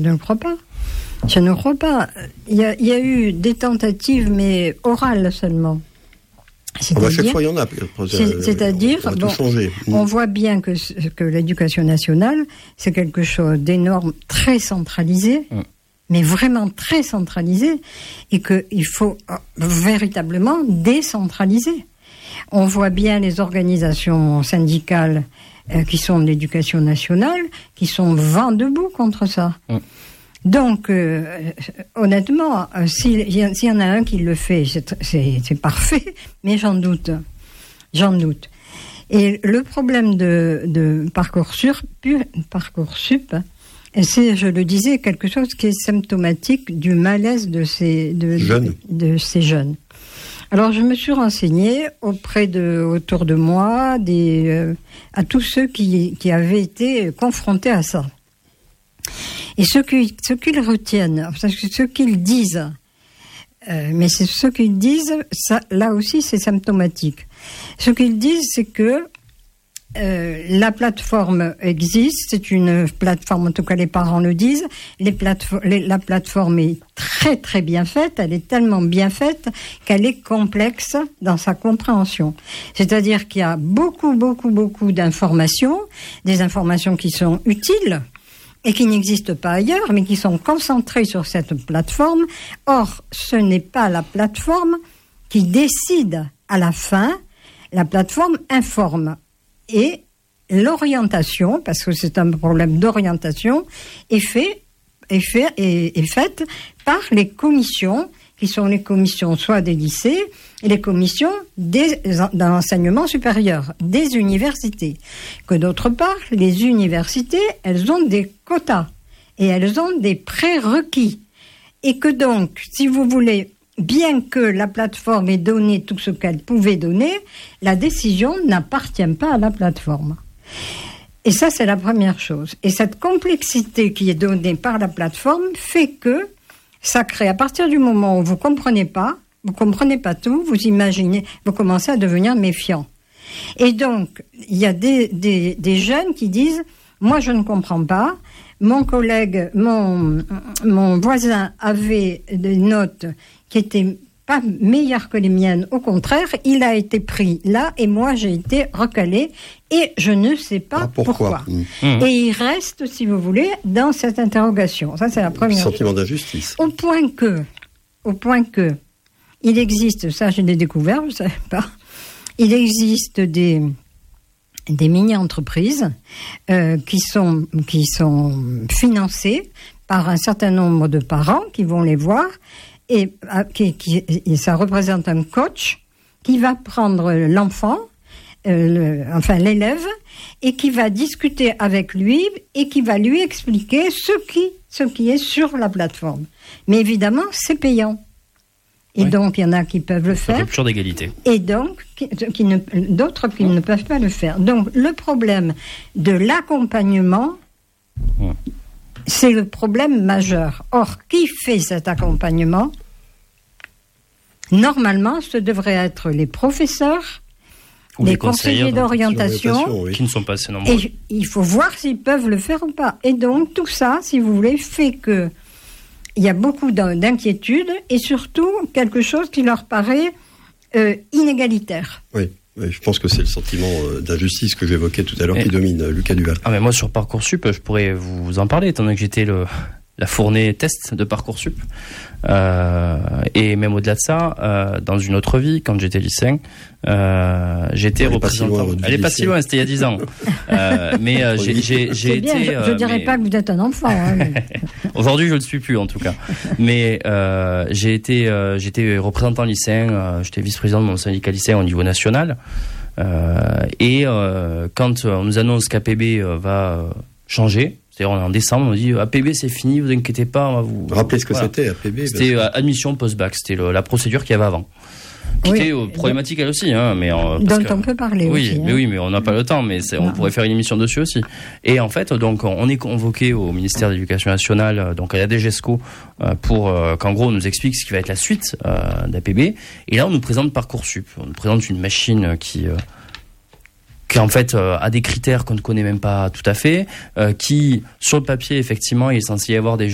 ne le crois pas. Je ne crois pas. Il y a eu des tentatives, mais orales seulement. Chaque fois, il y en a. C'est-à-dire, on voit bien que l'éducation nationale, c'est quelque chose d'énorme, très centralisé, mais vraiment très centralisé, et qu'il faut véritablement décentraliser. On voit bien les organisations syndicales qui sont de l'éducation nationale, qui sont vent debout contre ça. Donc, honnêtement, s'il y en a un qui le fait, c'est parfait, mais j'en doute. Et le problème de Parcoursup, c'est, je le disais, quelque chose qui est symptomatique du malaise de ces jeunes. Alors, je me suis renseignée autour de moi, à tous ceux qui avaient été confrontés à ça. Et ce qu'ils retiennent, ce qu'ils disent, mais c'est ce qu'ils disent, ça, là aussi c'est symptomatique. Ce qu'ils disent, c'est que la plateforme existe, c'est une plateforme, en tout cas les parents le disent, la plateforme est très très bien faite, elle est tellement bien faite qu'elle est complexe dans sa compréhension. C'est-à-dire qu'il y a beaucoup d'informations, des informations qui sont utiles, et qui n'existent pas ailleurs, mais qui sont concentrés sur cette plateforme. Or, ce n'est pas la plateforme qui décide à la fin. La plateforme informe. Et l'orientation, parce que c'est un problème d'orientation, est faite par les commissions, qui sont les commissions soit des lycées, et les commissions dans l'enseignement supérieur, des universités. Que d'autre part, les universités, elles ont des quotas et elles ont des prérequis. Et que donc, si vous voulez, bien que la plateforme ait donné tout ce qu'elle pouvait donner, la décision n'appartient pas à la plateforme. Et ça, c'est la première chose. Et cette complexité qui est donnée par la plateforme fait que ça crée, à partir du moment où vous comprenez pas tout, vous imaginez, vous commencez à devenir méfiant. Et donc, il y a des jeunes qui disent, moi je ne comprends pas, mon collègue, mon voisin avait des notes qui étaient pas meilleures que les miennes, au contraire, il a été pris là et moi j'ai été recalé et je ne sais pas pourquoi. Et il reste, si vous voulez, dans cette interrogation. Ça, c'est la première chose. Sentiment d'injustice. Au point que il existe, ça je l'ai découvert, je ne savais pas, il existe des mini-entreprises qui sont financées par un certain nombre de parents qui vont les voir et ça représente un coach qui va prendre l'enfant, l'élève, et qui va discuter avec lui et qui va lui expliquer ce qui est sur la plateforme. Mais évidemment, c'est payant. Et donc, il y en a qui peuvent le faire. Rupture d'égalité. Et donc, d'autres qui ne peuvent pas le faire. Donc, le problème de l'accompagnement, c'est le problème majeur. Or, qui fait cet accompagnement ? Normalement, ce devraient être les professeurs, ou les conseillers d'orientation, qui ne sont pas assez nombreux. Et il faut voir s'ils peuvent le faire ou pas. Et donc, tout ça, si vous voulez, fait que il y a beaucoup d'inquiétudes et surtout quelque chose qui leur paraît inégalitaire. Oui, je pense que c'est le sentiment d'injustice que j'évoquais tout à l'heure qui domine, Lucas Duval. Ah mais moi sur Parcoursup, je pourrais vous en parler étant donné que j'étais la fournée test de Parcoursup. Et même au-delà de ça, dans une autre vie, quand j'étais lycéen, j'étais représentant. Elle est pas si loin, c'était il y a 10 ans. Mais j'ai été. Je dirais pas que vous êtes un enfant. Hein, mais... Aujourd'hui, je le suis plus en tout cas. Mais j'étais représentant lycéen. J'étais vice-président de mon syndicat lycéen au niveau national. Et quand on nous annonce qu'APB va changer. C'est-à-dire, on est en décembre, on nous dit APB c'est fini, vous inquiétez pas, on va vous. Rappelez ce que c'était APB. C'était admission post-bac, c'était la procédure qu'il y avait avant. Qui était problématique elle aussi, hein, mais dont on peut parler aussi. Mais on n'a pas le temps, mais on pourrait faire une émission dessus aussi. Et en fait, donc on est convoqué au ministère de l'Éducation nationale, donc à la DGESCO, pour qu'en gros on nous explique ce qui va être la suite d'APB. Et là, on nous présente Parcoursup, on nous présente une machine qui en fait a des critères qu'on ne connaît même pas tout à fait, qui sur le papier effectivement il est censé y avoir des